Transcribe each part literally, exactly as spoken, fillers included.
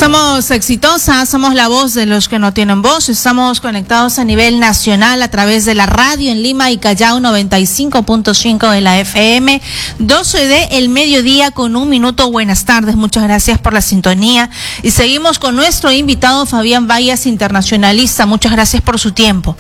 Somos exitosas, somos la voz de los que no tienen voz. Estamos conectados a nivel nacional a través de la radio en Lima y Callao, noventa y cinco punto cinco de la F M, doce de el mediodía con un minuto. Buenas tardes, muchas gracias por la sintonía. Y seguimos con nuestro invitado Fabián Vallas, internacionalista. Muchas gracias por su tiempo.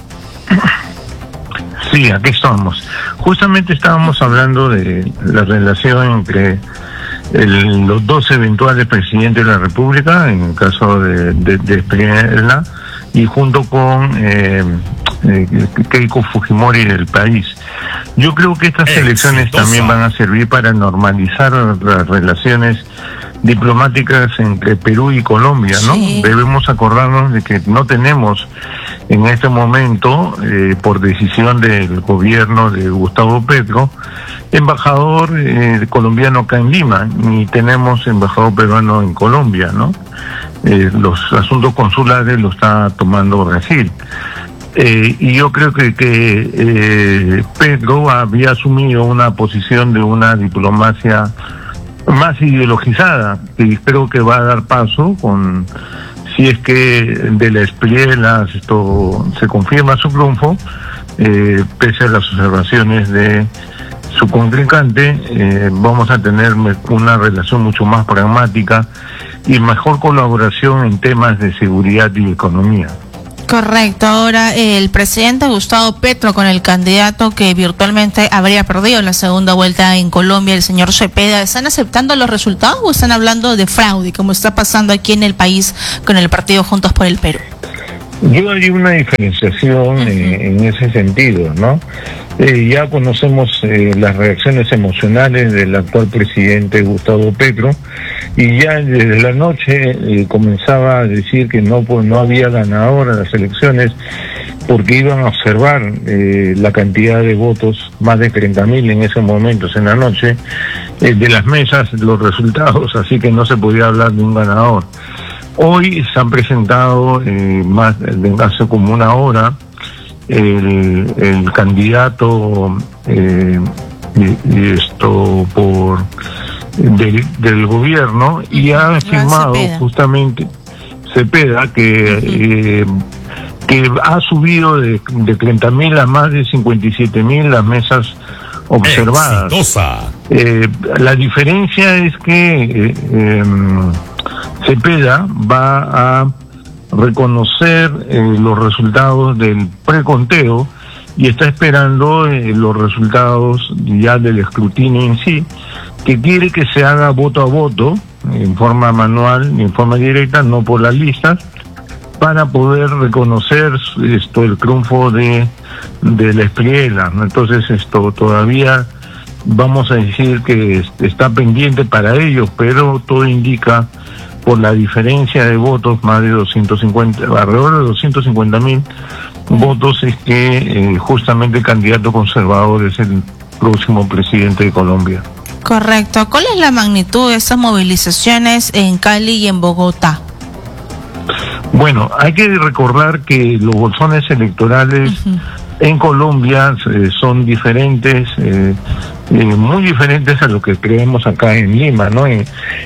Sí, aquí estamos. Justamente estábamos hablando de la relación entre el, los dos eventuales presidentes de la República, en el caso de, de, de Espriella, y junto con eh, eh, Keiko Fujimori del país. Yo creo que estas elecciones también van a servir para normalizar las relaciones diplomáticas entre Perú y Colombia, ¿no? Sí. Debemos acordarnos de que no tenemos en este momento, eh, por decisión del gobierno de Gustavo Petro, embajador eh, colombiano acá en Lima, ni tenemos embajador peruano en Colombia, ¿no? Eh, los asuntos consulares lo está tomando Brasil. Eh, y yo creo que, que eh, Petro había asumido una posición de una diplomacia más ideologizada, que creo que va a dar paso con, si es que de la Espriella esto se confirma su triunfo, eh, pese a las observaciones de su contrincante, eh, vamos a tener una relación mucho más pragmática y mejor colaboración en temas de seguridad y economía. Correcto. Ahora, el presidente Gustavo Petro con el candidato que virtualmente habría perdido la segunda vuelta en Colombia, el señor Cepeda, ¿están aceptando los resultados o están hablando de fraude, como está pasando aquí en el país con el partido Juntos por el Perú? Yo haría una diferenciación uh-huh. eh, en ese sentido, ¿no? Eh, ya conocemos eh, las reacciones emocionales del actual presidente Gustavo Petro, y ya desde la noche eh, comenzaba a decir que no, pues, no había ganador a las elecciones porque iban a observar eh, la cantidad de votos, más de treinta mil en ese momento, en la noche, eh, de las mesas, los resultados, así que no se podía hablar de un ganador. Hoy se han presentado, eh, más de hace como una hora, el, el candidato eh, y, y esto por del, del gobierno, y ha afirmado justamente Cepeda que eh, que ha subido de, de treinta mil a más de cincuenta y siete mil las mesas observadas. Eh, la diferencia es que eh, eh, Cepeda va a reconocer eh, los resultados del preconteo y está esperando eh, los resultados ya del escrutinio en sí, que quiere que se haga voto a voto, en forma manual, en forma directa, no por las listas, para poder reconocer esto el triunfo de, de la Espriella. Entonces esto todavía vamos a decir que está pendiente para ellos, pero todo indica, por la diferencia de votos, más de doscientos cincuenta, alrededor de doscientos cincuenta mil votos, es que eh, justamente el candidato conservador es el próximo presidente de Colombia. Correcto. ¿Cuál es la magnitud de esas movilizaciones en Cali y en Bogotá? Bueno, hay que recordar que los bolsones electorales uh-huh. en Colombia eh, son diferentes, eh, eh, muy diferentes a lo que creemos acá en Lima, ¿no? Eh,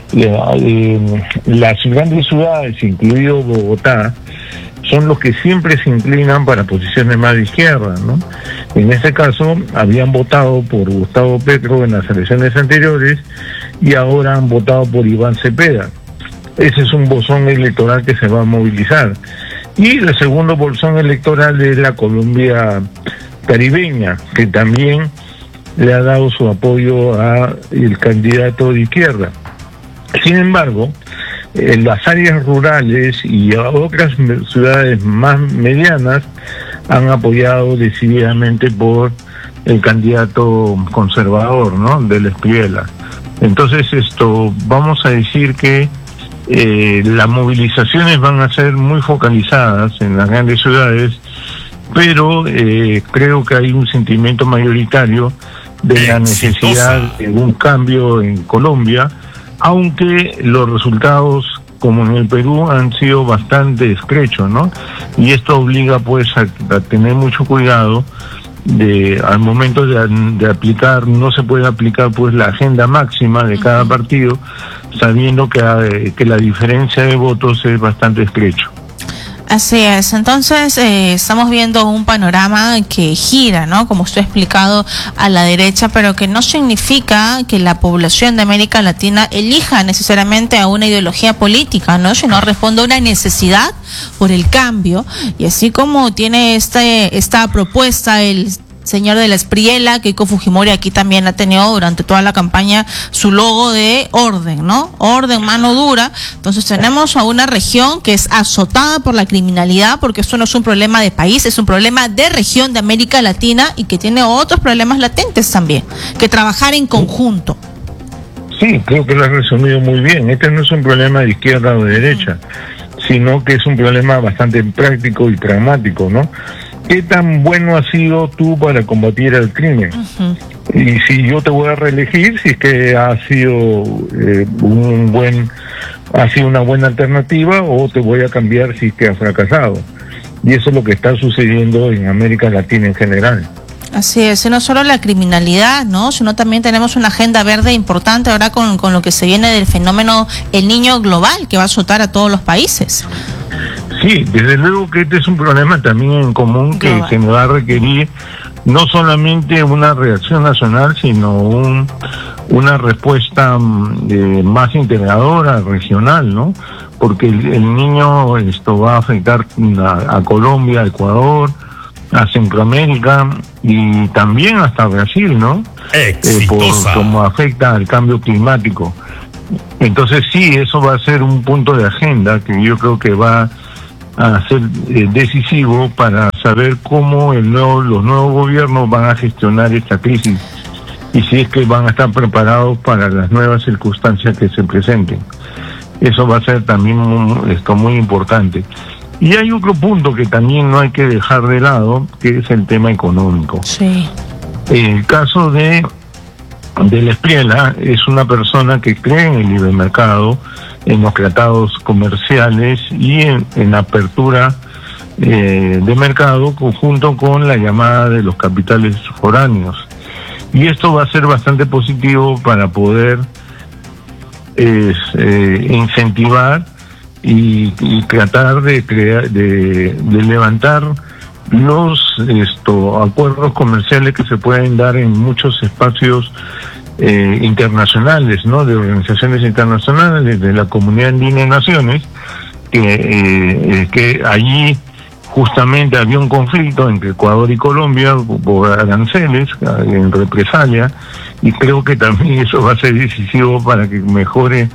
eh, las grandes ciudades, incluido Bogotá, son los que siempre se inclinan para posiciones más de izquierda, ¿no? En este caso, habían votado por Gustavo Petro en las elecciones anteriores y ahora han votado por Iván Cepeda. Ese es un bolsón electoral que se va a movilizar. Y el segundo bolsón electoral es la Colombia caribeña, que también le ha dado su apoyo al candidato de izquierda. Sin embargo, en las áreas rurales y otras ciudades más medianas han apoyado decididamente por el candidato conservador, ¿no?, de la Espriella. Entonces esto, vamos a decir que eh, las movilizaciones van a ser muy focalizadas en las grandes ciudades, pero eh, creo que hay un sentimiento mayoritario de la necesidad de un cambio en Colombia, aunque los resultados, como en el Perú, han sido bastante escrechos, ¿no? Y esto obliga pues a, a tener mucho cuidado de al momento de, de aplicar, no se puede aplicar pues la agenda máxima de cada partido, sabiendo que, que la diferencia de votos es bastante estrecho. Así es, entonces eh, estamos viendo un panorama que gira, ¿no? Como usted ha explicado, a la derecha, pero que no significa que la población de América Latina elija necesariamente a una ideología política, ¿no? Sino responde a una necesidad por el cambio, y así como tiene este, esta propuesta el señor de la Espriella, Keiko Fujimori aquí también ha tenido durante toda la campaña su logo de orden, ¿no? Orden, mano dura. Entonces tenemos a una región que es azotada por la criminalidad, porque esto no es un problema de país, es un problema de región de América Latina y que tiene otros problemas latentes también, que trabajar en conjunto. Sí, creo que lo has resumido muy bien. Este no es un problema de izquierda o de derecha, sino que es un problema bastante práctico y pragmático, ¿no? ¿Qué tan bueno has sido tú para combatir el crimen? Uh-huh. Y si yo te voy a reelegir, si es que ha sido eh, un buen, ha sido una buena alternativa, o te voy a cambiar si es que has fracasado. Y eso es lo que está sucediendo en América Latina en general. Así es, y no solo la criminalidad, ¿no? Sino también tenemos una agenda verde importante ahora con, con lo que se viene del fenómeno El Niño Global, que va a azotar a todos los países. Sí, desde luego que este es un problema también en común que, que me va a requerir no solamente una reacción nacional, sino un, una respuesta eh, más integradora, regional, ¿no? Porque el, el niño, esto va a afectar a, a Colombia, a Ecuador, a Centroamérica y también hasta Brasil, ¿no? Eh, por cómo afecta al cambio climático. Entonces sí, eso va a ser un punto de agenda que yo creo que va a ser eh, decisivo para saber cómo el nuevo, los nuevos gobiernos van a gestionar esta crisis y si es que van a estar preparados para las nuevas circunstancias que se presenten. Eso va a ser también un, esto muy importante. Y hay otro punto que también no hay que dejar de lado, que es el tema económico. Sí. El caso de de la Espriella es una persona que cree en el libre mercado, en los tratados comerciales y en, en apertura eh, de mercado junto con la llamada de los capitales foráneos. Y esto va a ser bastante positivo para poder es, eh, incentivar y, y tratar de crear, de, de levantar los esto, acuerdos comerciales que se pueden dar en muchos espacios eh, internacionales, ¿no? De organizaciones internacionales, de la Comunidad Andina de Naciones, que, eh, que allí justamente había un conflicto entre Ecuador y Colombia por aranceles, en represalia, y creo que también eso va a ser decisivo para que mejore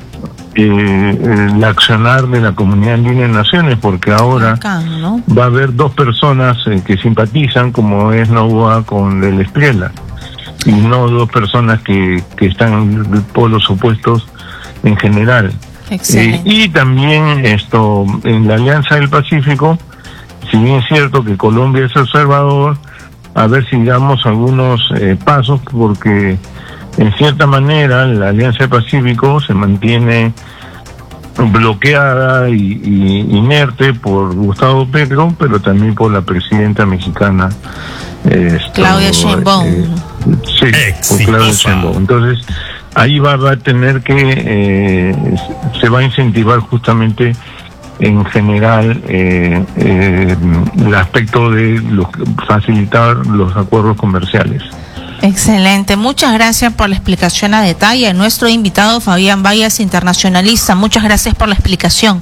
Eh, el accionar de la Comunidad Andina de Naciones, porque ahora Acá, ¿no? va a haber dos personas eh, que simpatizan, como es Novoa con el Espriella, y no dos personas que, que están en polos opuestos en general. Eh, y también esto en la Alianza del Pacífico, si bien es cierto que Colombia es observador, a ver si damos algunos eh, pasos, porque en cierta manera la Alianza del Pacífico se mantiene bloqueada y, y inerte por Gustavo Petro, pero también por la presidenta mexicana esto, Claudia Sheinbaum. Eh, sí, por Claudia Sheinbaum. Entonces ahí va, va a tener que eh, se va a incentivar justamente en general eh, eh, el aspecto de los, facilitar los acuerdos comerciales. Excelente, muchas gracias por la explicación a detalle. Nuestro invitado Fabián Vallas, internacionalista, muchas gracias por la explicación.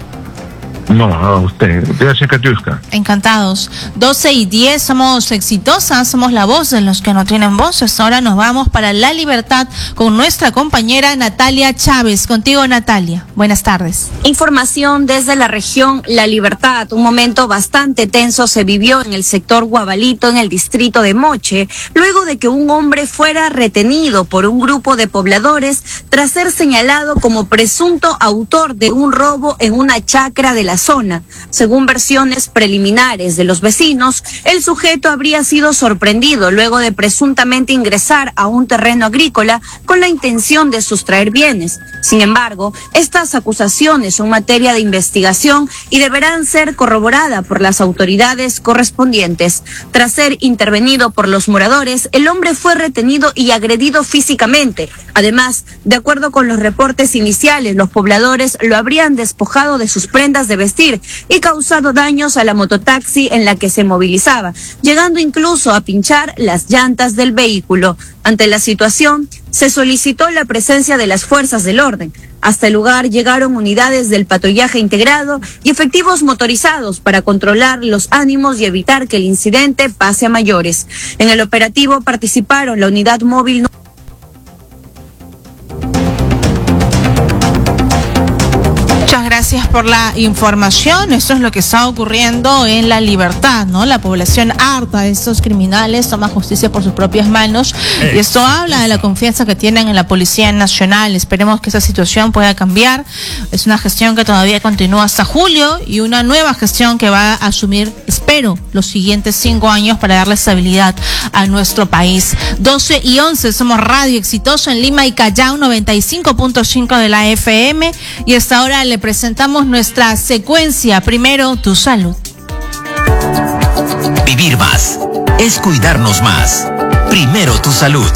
No, a usted. Gracias, Katiuska. Encantados. doce y diez, somos exitosas, somos la voz de los que no tienen voces. Ahora nos vamos para La Libertad con nuestra compañera Natalia Chávez. Contigo, Natalia. Buenas tardes. Información desde la región La Libertad. Un momento bastante tenso se vivió en el sector Guabalito, en el distrito de Moche, luego de que un hombre fuera retenido por un grupo de pobladores tras ser señalado como presunto autor de un robo en una chacra de la la zona. Según versiones preliminares de los vecinos, el sujeto habría sido sorprendido luego de presuntamente ingresar a un terreno agrícola con la intención de sustraer bienes. Sin embargo, estas acusaciones son materia de investigación y deberán ser corroboradas por las autoridades correspondientes. Tras ser intervenido por los moradores, el hombre fue retenido y agredido físicamente. Además, de acuerdo con los reportes iniciales, los pobladores lo habrían despojado de sus prendas de vestir y causado daños a la mototaxi en la que se movilizaba, llegando incluso a pinchar las llantas del vehículo. Ante la situación, se solicitó la presencia de las fuerzas del orden. Hasta el lugar llegaron unidades del patrullaje integrado y efectivos motorizados para controlar los ánimos y evitar que el incidente pase a mayores. En el operativo participaron la unidad móvil. Gracias por la información. Esto es lo que está ocurriendo en La Libertad, ¿no? La población harta de estos criminales toma justicia por sus propias manos y esto habla de la confianza que tienen en la Policía Nacional. Esperemos que esa situación pueda cambiar. Es una gestión que todavía continúa hasta julio y una nueva gestión que va a asumir, espero, los siguientes cinco años para darle estabilidad a nuestro país. doce y once, somos Radio Exitoso en Lima y Callao, noventa y cinco punto cinco de la F M, y hasta ahora le presentamos nuestra secuencia. Primero, tu salud. Vivir más es cuidarnos más. Primero, tu salud.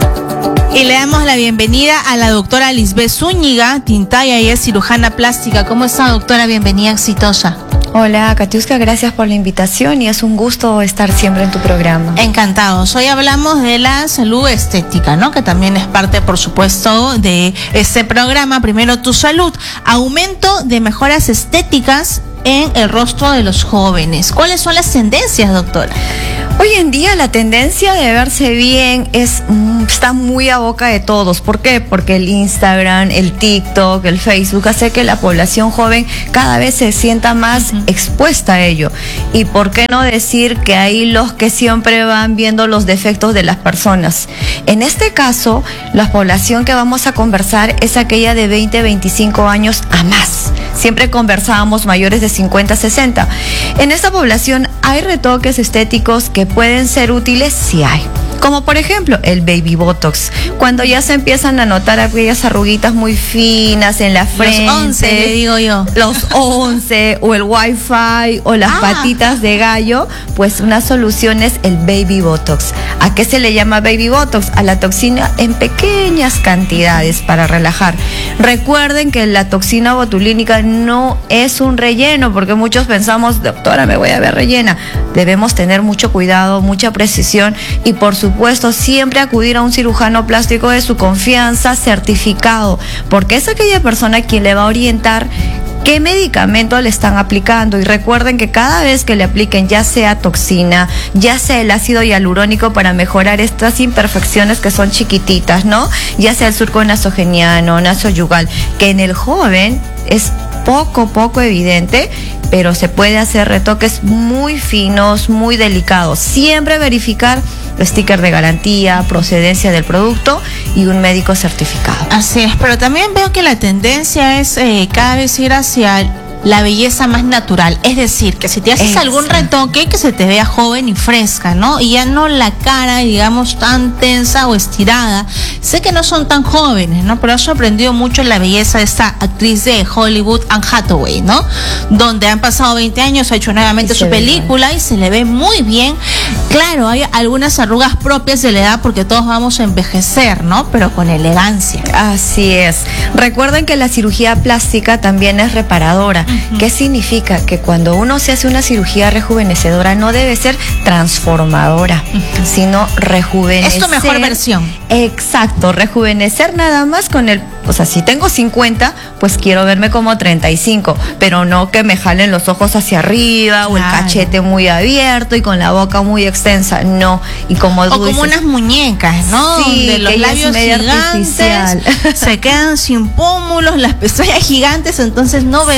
Y le damos la bienvenida a la doctora Lisbeth Zúñiga Tintaya, y es cirujana plástica. ¿Cómo está, doctora? Bienvenida, exitosa. Hola, Katiuska, gracias por la invitación y es un gusto estar siempre en tu programa. Encantados. Hoy hablamos de la salud estética, ¿no? Que también es parte, por supuesto, de este programa. Primero, tu salud. Aumento de mejoras estéticas en el rostro de los jóvenes. ¿Cuáles son las tendencias, doctora? Hoy en día la tendencia de verse bien es está muy a boca de todos. ¿Por qué? Porque el Instagram, el TikTok, el Facebook hace que la población joven cada vez se sienta más uh-huh. expuesta a ello. Y por qué no decir que hay los que siempre van viendo los defectos de las personas. En este caso, la población que vamos a conversar es aquella de veinte, veinticinco años a más. Siempre conversábamos mayores de cincuenta, sesenta. En esta población hay retoques estéticos que pueden ser útiles, sí hay. Como por ejemplo el baby botox, cuando ya se empiezan a notar aquellas arruguitas muy finas en la frente. Los once, le digo yo. Los once, o el wifi, o las ah. patitas de gallo, pues una solución es el baby botox. ¿A qué se le llama baby botox? A la toxina en pequeñas cantidades para relajar. Recuerden que la toxina botulínica no es un relleno, porque muchos pensamos, doctora, me voy a ver rellena. Debemos tener mucho cuidado, mucha precisión y por supuesto supuesto, siempre acudir a un cirujano plástico de su confianza certificado, porque es aquella persona quien le va a orientar qué medicamento le están aplicando. Y recuerden que cada vez que le apliquen, ya sea toxina, ya sea el ácido hialurónico para mejorar estas imperfecciones que son chiquititas, ¿no? Ya sea el surco nasogeniano, nasoyugal, que en el joven es poco, poco evidente, pero se puede hacer retoques muy finos, muy delicados. Siempre verificar sticker de garantía, procedencia del producto y un médico certificado. Así es, pero también veo que la tendencia es eh, cada vez ir hacia la belleza más natural, es decir, que si te haces Exacto. algún retoque, que se te vea joven y fresca, ¿no? Y ya no la cara, digamos, tan tensa o estirada. Sé que no son tan jóvenes, ¿no? Pero ha sorprendido mucho la belleza de esta actriz de Hollywood, Anne Hathaway, ¿no? Donde han pasado veinte años, ha hecho nuevamente su película bien. Y se le ve muy bien. Claro, hay algunas arrugas propias de la edad porque todos vamos a envejecer, ¿no? Pero con elegancia. Así es. Recuerden que la cirugía plástica también es reparadora. Uh-huh. ¿Qué significa? Que cuando uno se hace una cirugía rejuvenecedora no debe ser transformadora, uh-huh. sino rejuvenecer. Es tu mejor versión. Exacto, rejuvenecer nada más con el, o sea, si tengo cincuenta, pues quiero verme como treinta y cinco, pero no que me jalen los ojos hacia arriba, claro. o el cachete muy abierto y con la boca muy extensa, no. Y como o como dices, unas muñecas, ¿no? Sí, de los labios gigantes se quedan sin pómulos, las pestañas gigantes, entonces no ves sí. una belleza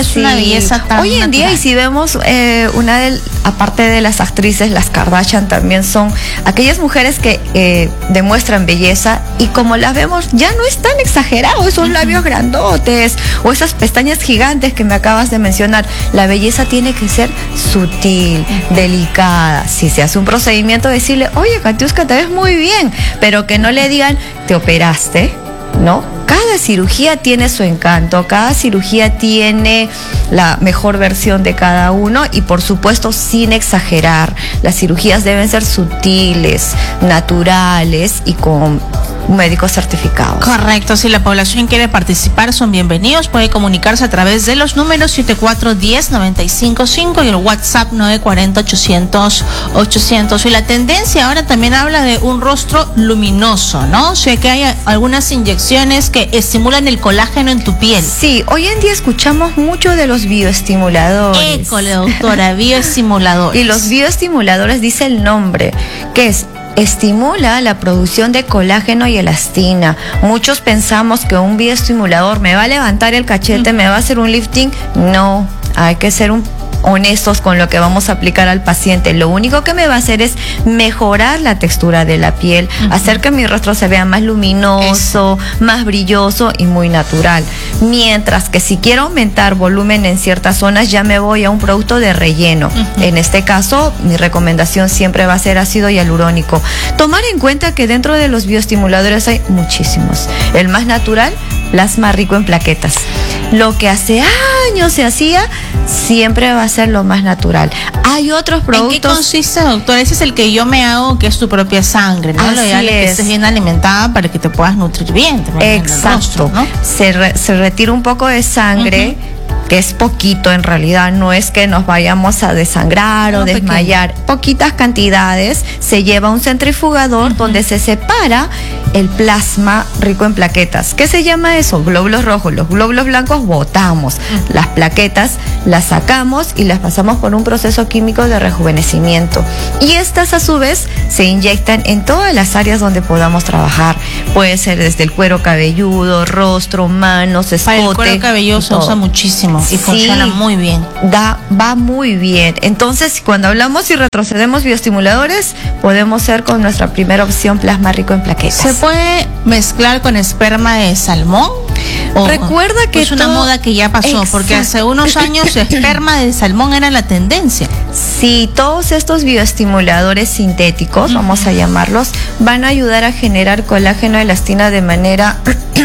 belleza tan Hoy en día, natural. y si vemos eh, una de, aparte de las actrices, las Kardashian también son aquellas mujeres que eh, demuestran belleza y como las vemos ya no es tan exagerado, esos labios grandotes o esas pestañas gigantes que me acabas de mencionar. La belleza tiene que ser sutil, delicada. Si se hace un procedimiento, decirle, oye, Katiuska, te ves muy bien, pero que no le digan, te operaste, ¿no? Cada cirugía tiene su encanto, cada cirugía tiene la mejor versión de cada uno y por supuesto sin exagerar. Las cirugías deben ser sutiles, naturales y con un médico certificado. Correcto, si la población quiere participar son bienvenidos, puede comunicarse a través de los números siete cuatro uno cero nueve cinco cinco y el WhatsApp nueve cuatro cero ochocientos ochocientos. Y la tendencia ahora también habla de un rostro luminoso, ¿no? Sé que hay algunas inyecciones que estimulan el colágeno en tu piel. Sí, hoy en día escuchamos mucho de los bioestimuladores. École, doctora, bioestimuladores. Y los bioestimuladores dice el nombre, que es estimula la producción de colágeno y elastina. Muchos pensamos que un bioestimulador me va a levantar el cachete, me va a hacer un lifting. No, hay que ser un honestos con lo que vamos a aplicar al paciente. Lo único que me va a hacer es mejorar la textura de la piel, uh-huh. hacer que mi rostro se vea más luminoso, es. más brilloso y muy natural. Mientras que si quiero aumentar volumen en ciertas zonas, ya me voy a un producto de relleno. Uh-huh. En este caso, mi recomendación siempre va a ser ácido hialurónico. Tomar en cuenta que dentro de los bioestimuladores hay muchísimos. El más natural, plasma rico en plaquetas. Lo que hace años se hacía, siempre va a ser lo más natural. Hay otros productos. ¿En qué consiste, doctora? Ese es el que yo me hago, que es tu propia sangre, ¿no? Así Lo ideal es que es. estés bien alimentada para que te puedas nutrir bien. Exacto. Rostro, ¿no? Se, re, se retira un poco de sangre. Uh-huh. Que es poquito en realidad, no es que nos vayamos a desangrar no, o desmayar, pequeño. Poquitas cantidades, se lleva a un centrifugador uh-huh. donde se separa el plasma rico en plaquetas. ¿Qué se llama eso? Glóbulos rojos. Los glóbulos blancos botamos, uh-huh. las plaquetas las sacamos y las pasamos por un proceso químico de rejuvenecimiento. Y estas a su vez se inyectan en todas las áreas donde podamos trabajar. Puede ser desde el cuero cabelludo, rostro, manos, escote. Para el cuero cabelludo se usa muchísimo. Y sí, funciona muy bien. Da, va muy bien. Entonces, cuando hablamos y retrocedemos bioestimuladores, podemos ser con nuestra primera opción plasma rico en plaquetas. ¿Se puede mezclar con esperma de salmón? O Recuerda que es una todo... moda que ya pasó, Exacto. porque hace unos años esperma de salmón era la tendencia. Sí, todos estos bioestimuladores sintéticos, uh-huh. vamos a llamarlos, van a ayudar a generar colágeno y elastina de manera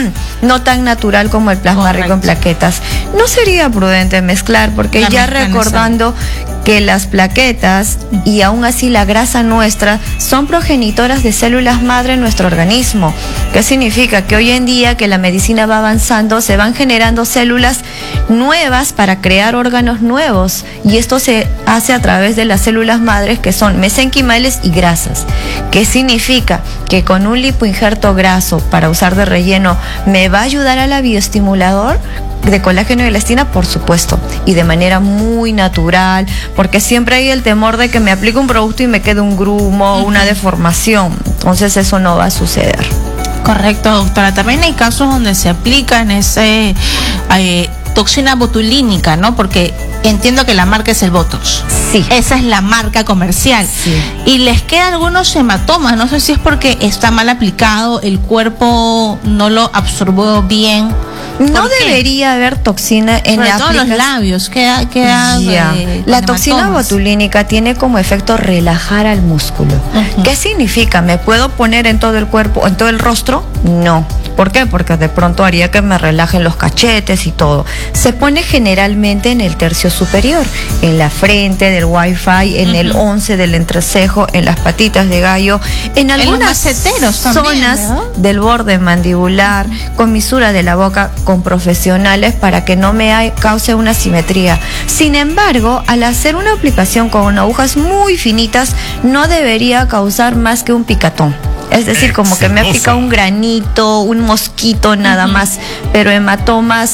no tan natural como el plasma Correcto. rico en plaquetas. No sería prudente mezclar, porque la ya recordando que las plaquetas y aún así la grasa nuestra son progenitoras de células madre en nuestro organismo. ¿Qué significa? Que hoy en día que la medicina va avanzando, se van generando células nuevas para crear órganos nuevos, y esto se hace a través de las células madres, que son mesenquimales y grasas. ¿Qué significa? Que con un lipoinjerto graso para usar de relleno me va a ayudar a la bioestimulador de colágeno y elastina, por supuesto, y de manera muy natural, porque siempre hay el temor de que me aplique un producto y me quede un grumo, uh-huh. una deformación. Entonces eso no va a suceder. Correcto, doctora. También hay casos donde se aplican ese eh, toxina botulínica, ¿no? Porque entiendo que la marca es el Botox. Sí. Esa es la marca comercial. Sí. Y les quedan algunos hematomas. No sé si es porque está mal aplicado, el cuerpo no lo absorbió bien. No debería haber toxina en Sobre la todo los labios. Queda, queda yeah. de, la toxina hematomas. botulínica tiene como efecto relajar al músculo. Uh-huh. ¿Qué significa? ¿Me puedo poner en todo el cuerpo, en todo el rostro? No. ¿Por qué? Porque de pronto haría que me relajen los cachetes y todo. Se pone generalmente en el tercio superior, en la frente del wifi, en uh-huh. el once del entrecejo, en las patitas de gallo, en algunas en zonas también, del borde mandibular, con misura de la boca, con profesionales para que no me cause una simetría. Sin embargo, al hacer una aplicación con agujas muy finitas, no debería causar más que un picatón. Es decir, como que me ha picado un granito, un mosquito, nada uh-huh. más. Pero hematomas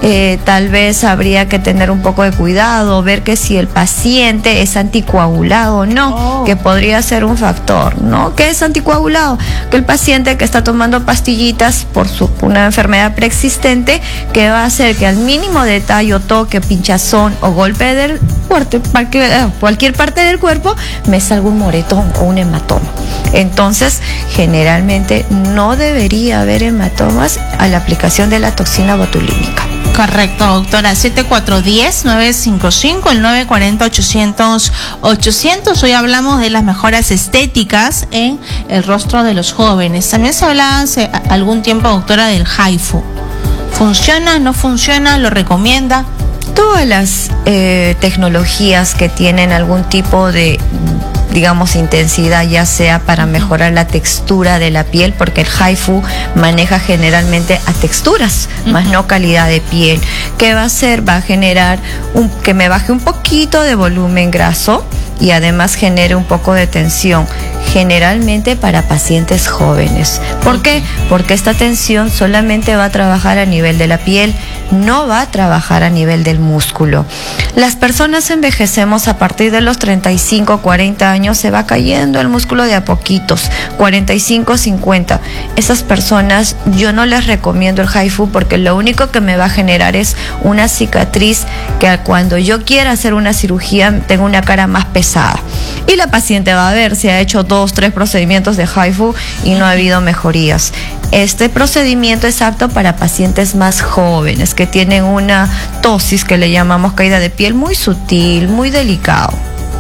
eh, tal vez habría que tener un poco de cuidado, ver que si el paciente es anticoagulado o no, oh. que podría ser un factor, ¿no? ¿Qué es anticoagulado? Que el paciente que está tomando pastillitas por su, una enfermedad preexistente, que va a hacer que al mínimo detalle, toque, pinchazón o golpe del cuerpo, cualquier parte del cuerpo, me salga un moretón o un hematoma. Entonces, generalmente no debería haber hematomas a la aplicación de la toxina botulínica. Correcto, doctora. siete cuatro uno cero, nueve cinco cinco, el nueve cuatro cero, ochocientos, ochocientos. Hoy hablamos de las mejoras estéticas en el rostro de los jóvenes. También se hablaba hace algún tiempo, doctora, del HIFU. ¿Funciona? ¿No funciona? ¿Lo recomienda? Todas las eh, tecnologías que tienen algún tipo de, digamos, intensidad, ya sea para mejorar la textura de la piel, porque el HIFU maneja generalmente a texturas, uh-huh. más no calidad de piel. ¿Qué va a hacer? Va a generar un, que me baje un poquito de volumen graso y además genere un poco de tensión, generalmente para pacientes jóvenes. ¿Por qué? Porque esta tensión solamente va a trabajar a nivel de la piel, no va a trabajar a nivel del músculo. Las personas envejecemos a partir de los treinta y cinco, cuarenta años, se va cayendo el músculo de a poquitos, cuarenta y cinco, cincuenta. Esas personas yo no les recomiendo el HIFU porque lo único que me va a generar es una cicatriz que cuando yo quiera hacer una cirugía tengo una cara más pesada. Y la paciente va a ver si ha hecho dos, tres procedimientos de HIFU y no ha habido mejorías. Este procedimiento es apto para pacientes más jóvenes que tienen una ptosis que le llamamos caída de piel muy sutil, muy delicado.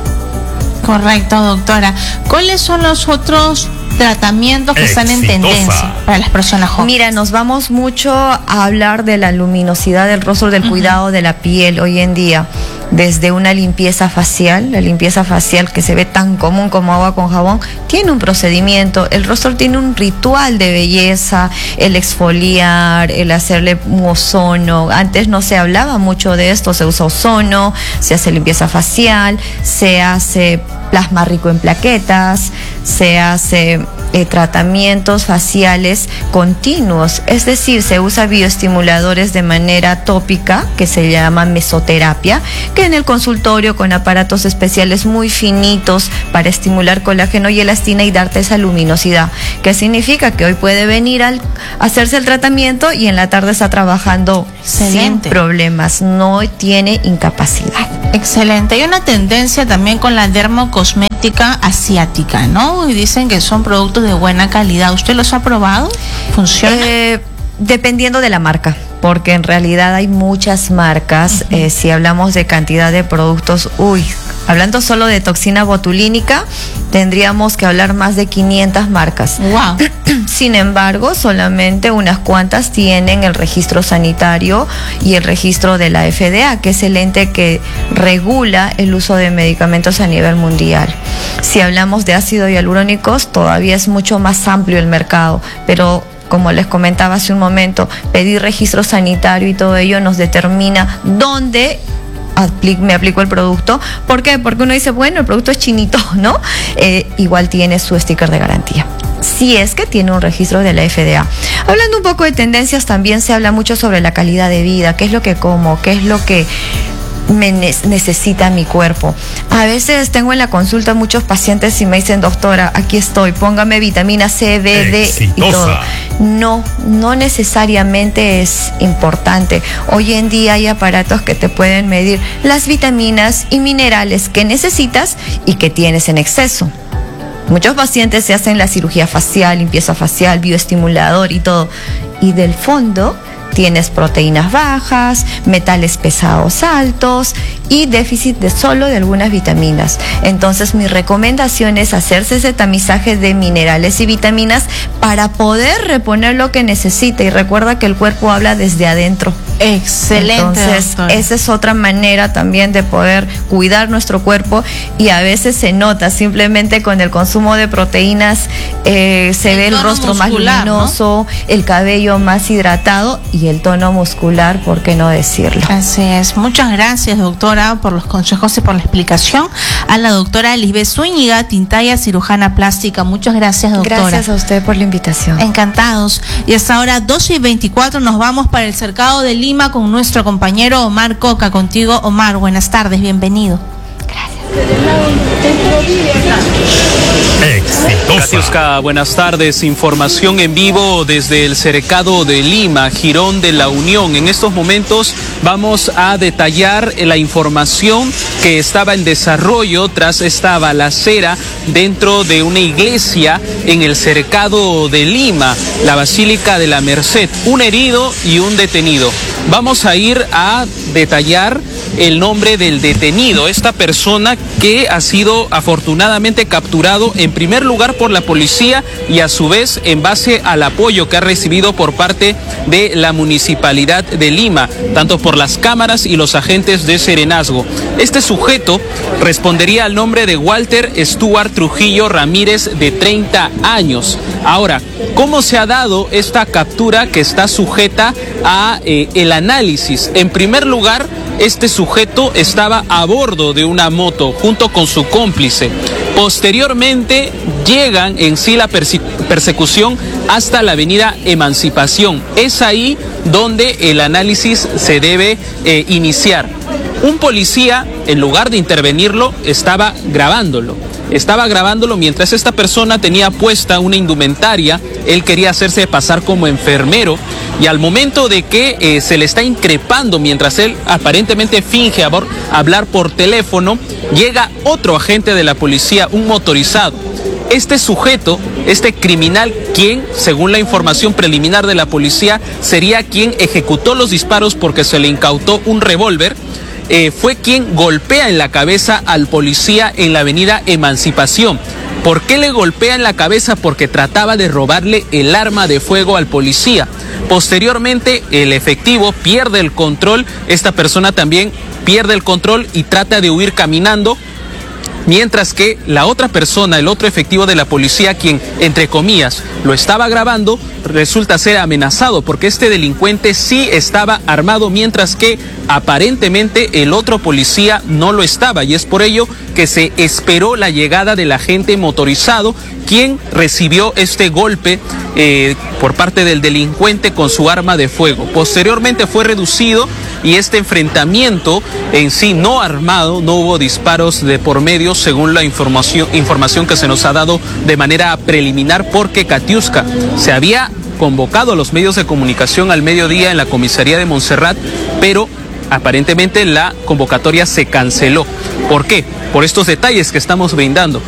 Correcto, doctora. ¿Cuáles son los otros tratamientos que Exitosa. están en tendencia para las personas jóvenes? Mira, nos vamos mucho a hablar de la luminosidad del rostro, del uh-huh. cuidado de la piel hoy en día. Desde una limpieza facial, la limpieza facial que se ve tan común como agua con jabón, tiene un procedimiento. El rostro tiene un ritual de belleza, el exfoliar, el hacerle un ozono. Antes no se hablaba mucho de esto, se usa ozono, se hace limpieza facial, se hace plasma rico en plaquetas, se hace eh, tratamientos faciales continuos, es decir, se usa bioestimuladores de manera tópica, que se llama mesoterapia, que en el consultorio con aparatos especiales muy finitos para estimular colágeno y elastina y darte esa luminosidad, que significa que hoy puede venir al hacerse el tratamiento y en la tarde está trabajando Excelente. sin problemas, no tiene incapacidad. Excelente. Hay una tendencia también con la dermocosmética asiática, ¿no? Y dicen que son productos de buena calidad. ¿Usted los ha probado? ¿Funciona? Eh, dependiendo de la marca, porque en realidad hay muchas marcas. Uh-huh. Eh, si hablamos de cantidad de productos, uy, hablando solo de toxina botulínica, tendríamos que hablar más de quinientas marcas. Wow. Sin embargo, solamente unas cuantas tienen el registro sanitario y el registro de la F D A, que es el ente que regula el uso de medicamentos a nivel mundial. Si hablamos de ácido hialurónicos, todavía es mucho más amplio el mercado, pero como les comentaba hace un momento, pedir registro sanitario y todo ello nos determina dónde me aplico el producto. ¿Por qué? Porque uno dice, bueno, el producto es chinito, ¿no? Eh, igual tiene su sticker de garantía, si es que tiene un registro de la F D A. Hablando un poco de tendencias, también se habla mucho sobre la calidad de vida, qué es lo que como, qué es lo que me ne- necesita mi cuerpo. A veces tengo en la consulta muchos pacientes y me dicen, doctora, aquí estoy, póngame vitamina C, B, D y todo. No, no necesariamente es importante. Hoy en día hay aparatos que te pueden medir las vitaminas y minerales que necesitas y que tienes en exceso. Muchos pacientes se hacen la cirugía facial, limpieza facial, bioestimulador y todo. Y del fondo tienes proteínas bajas, metales pesados altos y déficit de solo de algunas vitaminas. Entonces mi recomendación es hacerse ese tamizaje de minerales y vitaminas para poder reponer lo que necesita. Y recuerda que el cuerpo habla desde adentro. Excelente. Entonces, doctora. Esa es otra manera también de poder cuidar nuestro cuerpo, y a veces se nota simplemente con el consumo de proteínas, eh, se el ve el rostro muscular, más luminoso, ¿no? El cabello más hidratado y el tono muscular, ¿por qué no decirlo? Así es. Muchas gracias, doctora, por los consejos y por la explicación. A la doctora Lisbeth Zúñiga, Tintaya, cirujana plástica. Muchas gracias, doctora. Gracias a usted por la invitación. Encantados. Y hasta ahora, doce y veinticuatro, nos vamos para el cercado de Lima. Lima con nuestro compañero Omar Coca. Contigo, Omar, buenas tardes, bienvenido. Katiuska, buenas tardes. Información en vivo desde el cercado de Lima, Jirón de la Unión. En estos momentos vamos a detallar la información que estaba en desarrollo tras esta balacera dentro de una iglesia en el cercado de Lima, la Basílica de la Merced. Un herido y un detenido. Vamos a ir a detallar el nombre del detenido, esta persona que ha sido afortunadamente capturado en primer lugar por la policía y a su vez en base al apoyo que ha recibido por parte de la Municipalidad de Lima, tanto por las cámaras y los agentes de Serenazgo. Este sujeto respondería al nombre de Walter Stuart Trujillo Ramírez, de treinta años. Ahora, ¿cómo se ha dado esta captura que está sujeta a eh, el análisis? En primer lugar, este sujeto estaba a bordo de una moto junto con su cómplice. Posteriormente llegan en sí la perse- persecución hasta la avenida Emancipación. Es ahí donde el análisis se debe eh, iniciar. Un policía, en lugar de intervenirlo, estaba grabándolo. Estaba grabándolo mientras esta persona tenía puesta una indumentaria. Él quería hacerse pasar como enfermero y al momento de que eh, se le está increpando mientras él aparentemente finge abor- hablar por teléfono, llega otro agente de la policía, un motorizado. Este sujeto, este criminal, quien, según la información preliminar de la policía, sería quien ejecutó los disparos porque se le incautó un revólver, eh, fue quien golpea en la cabeza al policía en la avenida Emancipación. ¿Por qué le golpea en la cabeza? Porque trataba de robarle el arma de fuego al policía. Posteriormente, el efectivo pierde el control, esta persona también pierde el control y trata de huir caminando, mientras que la otra persona, el otro efectivo de la policía, quien, entre comillas, lo estaba grabando, resulta ser amenazado porque este delincuente sí estaba armado, mientras que aparentemente el otro policía no lo estaba, y es por ello que se esperó la llegada del agente motorizado, quien recibió este golpe eh, por parte del delincuente con su arma de fuego. Posteriormente fue reducido y este enfrentamiento en sí no armado, no hubo disparos de por medio, según la información, información que se nos ha dado de manera preliminar, porque Katiuska se había convocado a los medios de comunicación al mediodía en la comisaría de Montserrat, pero aparentemente la convocatoria se canceló. ¿Por qué? Por estos detalles que estamos brindando.